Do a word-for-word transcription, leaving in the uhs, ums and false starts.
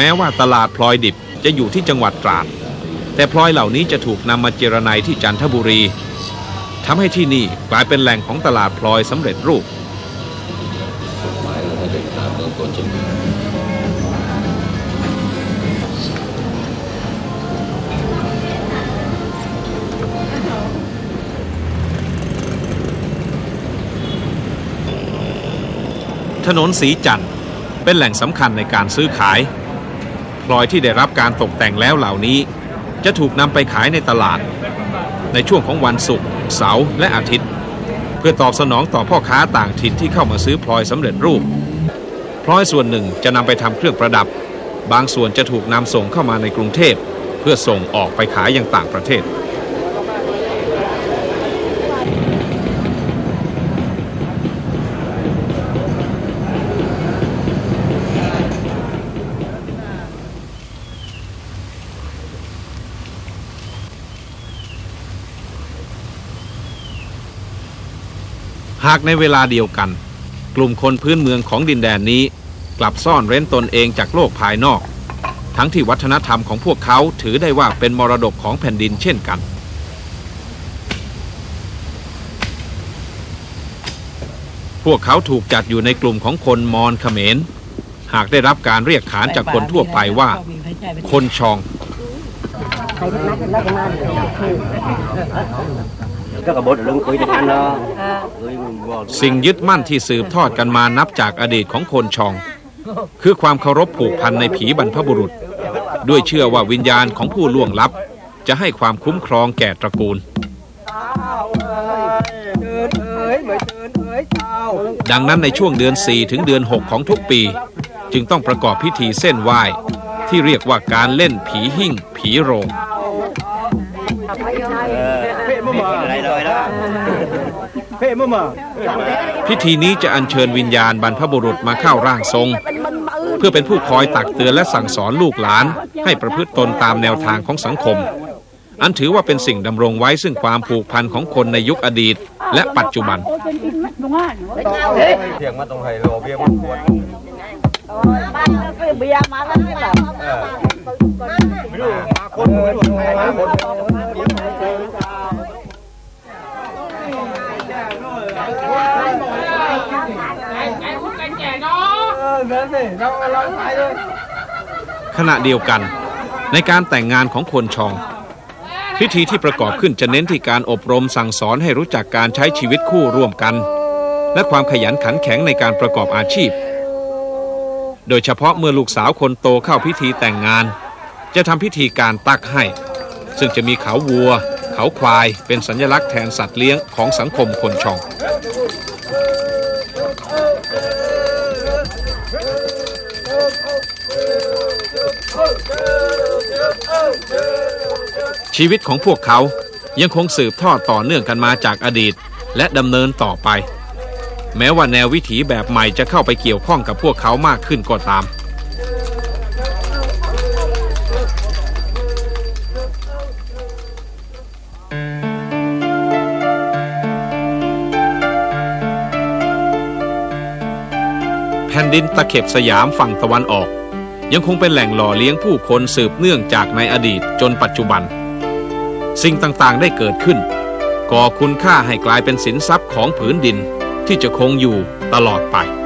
ม้ว่าตลาดพลอยดิบจะอยู่ที่จังหวัดตราดแต่พลอยเหล่านี้จะถูกนำมาเจรไนที่จันทบุรีทำให้ที่นี่กลายเป็นแหล่งของตลาดพลอยสำเร็จรูปถนนสีจันทร์เป็นแหล่งสำคัญในการซื้อขายพลอยที่ได้รับการตกแต่งแล้วเหล่านี้จะถูกนำไปขายในตลาดในช่วงของวันศุกร์เสาร์และอาทิตย์เพื่อตอบสนองต่อพ่อค้าต่างถิ่นที่เข้ามาซื้อพลอยสำเร็จรูปพลอยส่วนหนึ่งจะนำไปทำเครื่องประดับบางส่วนจะถูกนำส่งเข้ามาในกรุงเทพเพื่อส่งออกไปขายยังต่างประเทศหากในเวลาเดียวกันกลุ่มคนพื้นเมืองของดินแดนนี้กลับซ่อนเร้นตนเองจากโลกภายนอกทั้งที่วัฒนธรรมของพวกเขาถือได้ว่าเป็นมรดกของแผ่นดินเช่นกันพวกเขาถูกจัดอยู่ในกลุ่มของคนมอญเขมรหากได้รับการเรียกขานจากคนทั่วไปว่าคนชองสิ่งยึดมั่นที่สืบทอดกันมานับจากอดีตของคนชองคือความเคารพผูกพันในผีบรรพบุรุษด้วยเชื่อว่าวิญญาณของผู้ล่วงลับจะให้ความคุ้มครองแก่ตระกูลดังนั้นในช่วงเดือนสี่ถึงเดือนหกของทุกปีจึงต้องประกอบพิธีเส้นไหว้ที่เรียกว่าการเล่นผีหิ้งผีโรงพิธีนี้จะอัญเชิญวิญญาณบรรพบุรุษมาเข้าร่างทรงเพื่อเป็นผู้คอยตักเตือนและสั่งสอนลูกหลานให้ประพฤติตนตามแนวทางของสังคมอันถือว่าเป็นสิ่งดำรงไว้ซึ่งความผูกพันของคนในยุคอดีตและปัจจุบันขณะเดียวกันในการแต่งงานของคนชองพิธีที่ประกอบขึ้นจะเน้นที่การอบรมสั่งสอนให้รู้จักการใช้ชีวิตคู่ร่วมกันและความขยันขันแข็งในการประกอบอาชีพโดยเฉพาะเมื่อลูกสาวคนโตเข้าพิธีแต่งงานจะทำพิธีการตักให้ซึ่งจะมีเขาวัวเขาควายเป็นสัญลักษณ์แทนสัตว์เลี้ยงของสังคมคนชองชีวิตของพวกเขายังคงสืบทอดต่อเนื่องกันมาจากอดีตและดำเนินต่อไปแม้ว่าแนววิถีแบบใหม่จะเข้าไปเกี่ยวข้องกับพวกเขามากขึ้นก็ตามแผ่นดินตะเข็บสยามฝั่งตะวันออกยังคงเป็นแหล่งหล่อเลี้ยงผู้คนสืบเนื่องจากในอดีตจนปัจจุบันสิ่งต่างๆได้เกิดขึ้นก่อคุณค่าให้กลายเป็นสินทรัพย์ของผืนดินที่จะคงอยู่ตลอดไป